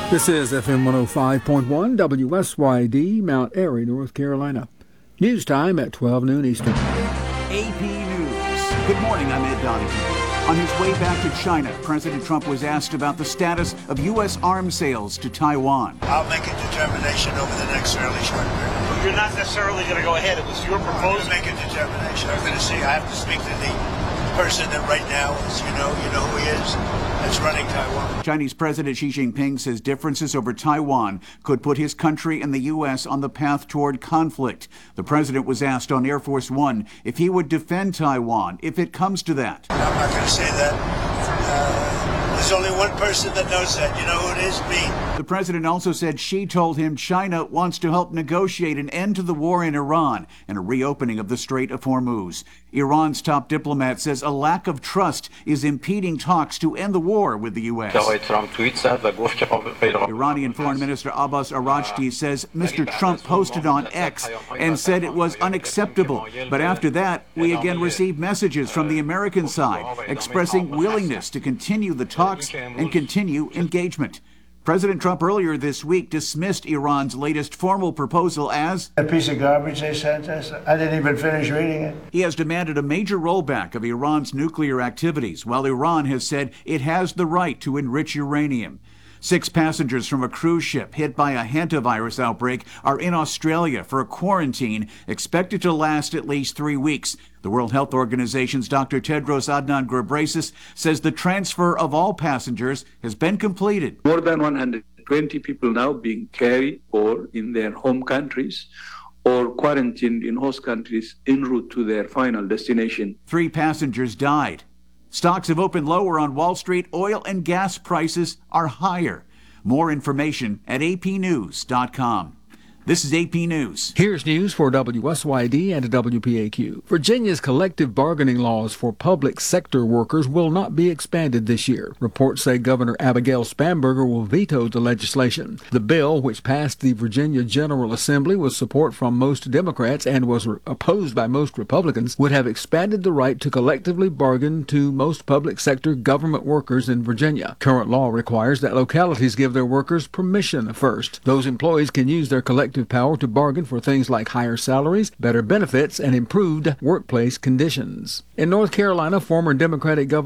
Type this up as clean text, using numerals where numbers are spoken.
This is FM 105.1 WSYD, Mount Airy, North Carolina. News time at 12 noon Eastern. AP News. Good morning, I'm Ed Donahue. On his way back to China, President Trump was asked about the status of U.S. arms sales to Taiwan. I'll make a determination over the next fairly short period. You're not necessarily going to go ahead. It was your proposal. I'm going to make a determination. I'm going to see. I have to speak to the person that right now is, you know who he is, that's running Taiwan. Chinese President Xi Jinping says differences over Taiwan could put his country and the U.S. on the path toward conflict. The president was asked on Air Force One if he would defend Taiwan if it comes to that. I'm not going to say that. There's only one person that knows that. You know who it is? Me. The president also said Xi told him China wants to help negotiate an end to the war in Iran and a reopening of the Strait of Hormuz. Iran's top diplomat says a lack of trust is impeding talks to end the war with the U.S. Iranian Foreign Minister Abbas Araghchi says Mr. Trump posted on X and said it was unacceptable. But after that, we again received messages from the American side expressing willingness to continue the talks and continue engagement. President Trump earlier this week dismissed Iran's latest formal proposal as a piece of garbage they sent us. I didn't even finish reading it. He has demanded a major rollback of Iran's nuclear activities, while Iran has said it has the right to enrich uranium. 6 passengers from a cruise ship hit by a hantavirus outbreak are in Australia for a quarantine expected to last at least 3 weeks. The World Health Organization's Dr. Tedros Adhanom Ghebreyesus says the transfer of all passengers has been completed. More than 120 people now being carried or in their home countries or quarantined in host countries en route to their final destination. 3 passengers died. Stocks have opened lower on Wall Street. Oil and gas prices are higher. More information at apnews.com. This is AP News. Here's news for WSYD and WPAQ. Virginia's collective bargaining laws for public sector workers will not be expanded this year. Reports say Governor Abigail Spanberger will veto the legislation. The bill, which passed the Virginia General Assembly with support from most Democrats and was opposed by most Republicans, would have expanded the right to collectively bargain to most public sector government workers in Virginia. Current law requires that localities give their workers permission first. Those employees can use their collective power to bargain for things like higher salaries, better benefits, and improved workplace conditions. In North Carolina, former Democratic Governor